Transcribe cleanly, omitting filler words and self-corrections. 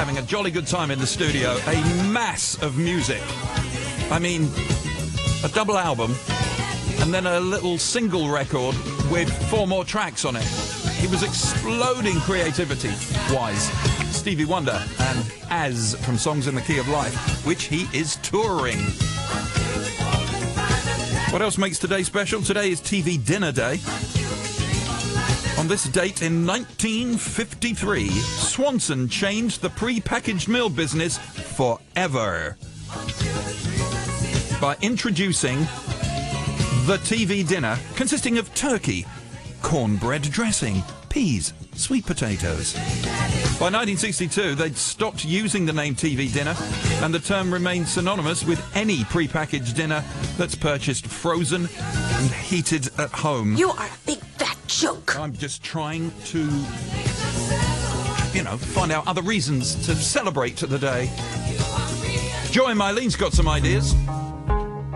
having a jolly good time in the studio. A mass of music. I mean, a double album and then a little single record with 4 more tracks on it. He was exploding creativity-wise. Stevie Wonder and As from Songs in the Key of Life, which he is touring. What else makes today special? Today is TV Dinner Day. On this date in 1953, Swanson changed the pre-packaged meal business forever by introducing the TV dinner, consisting of turkey, cornbread dressing, peas, sweet potatoes. By 1962, they'd stopped using the name TV dinner, and the term remained synonymous with any pre-packaged dinner that's purchased frozen and heated at home. You are a big fat joke. I'm just trying to, find out other reasons to celebrate the day. Joy and Myleen's got some ideas.